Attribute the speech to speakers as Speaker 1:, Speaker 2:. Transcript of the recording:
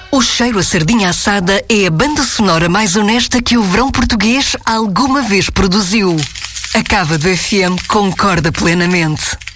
Speaker 1: O Cheiro a Sardinha Assada é a banda sonora mais honesta que o verão português alguma vez produziu. A Cava do FM concorda plenamente.